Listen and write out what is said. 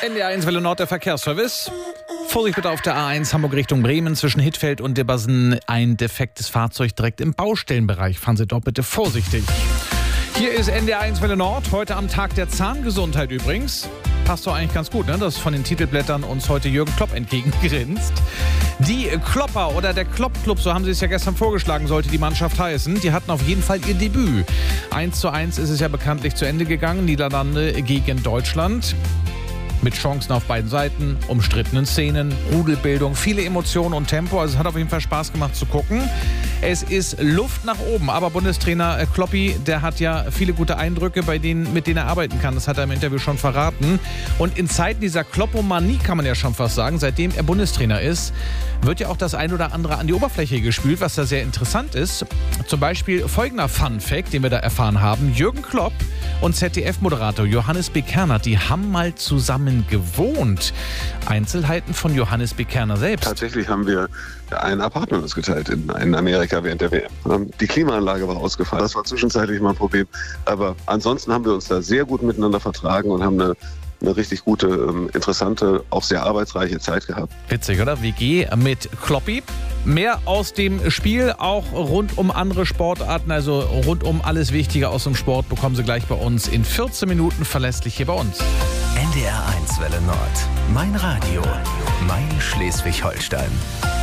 NDR1 Welle Nord, der Verkehrsservice. Vorsicht bitte auf der A1 Hamburg Richtung Bremen zwischen Hittfeld und Dibbersen. Ein defektes Fahrzeug direkt im Baustellenbereich. Fahren Sie dort bitte vorsichtig. Hier ist NDR1 Welle Nord, heute am Tag der Zahngesundheit übrigens. Passt doch eigentlich ganz gut, ne? Dass von den Titelblättern uns heute Jürgen Klopp entgegengrinst. Die Klopper oder der Klopp-Club, so haben sie es ja gestern vorgeschlagen, sollte die Mannschaft heißen. Die hatten auf jeden Fall ihr Debüt. 1:1 ist es ja bekanntlich zu Ende gegangen. Niederlande gegen Deutschland. Mit Chancen auf beiden Seiten, umstrittenen Szenen, Rudelbildung, viele Emotionen und Tempo. Also es hat auf jeden Fall Spaß gemacht zu gucken. Es ist Luft nach oben, aber Bundestrainer Kloppi, der hat ja viele gute Eindrücke, mit denen er arbeiten kann. Das hat er im Interview schon verraten. Und in Zeiten dieser Kloppomanie kann man ja schon fast sagen, seitdem er Bundestrainer ist, wird ja auch das ein oder andere an die Oberfläche gespült, was da sehr interessant ist. Zum Beispiel folgender Fun-Fact, den wir da erfahren haben. Jürgen Klopp und ZDF-Moderator Johannes B. Kerner, die haben mal zusammen gewohnt. Einzelheiten von Johannes B. Kerner selbst. Tatsächlich haben wir ein Apartment uns geteilt in Amerika während der WM. Die Klimaanlage war ausgefallen. Das war zwischenzeitlich mal ein Problem. Aber ansonsten haben wir uns da sehr gut miteinander vertragen und haben eine richtig gute, interessante, auch sehr arbeitsreiche Zeit gehabt. Witzig, oder? WG mit Kloppi. Mehr aus dem Spiel, auch rund um andere Sportarten, also rund um alles Wichtige aus dem Sport, bekommen Sie gleich bei uns in 14 Minuten verlässlich hier bei uns. NDR1 Welle Nord. Mein Radio. Mein Schleswig-Holstein.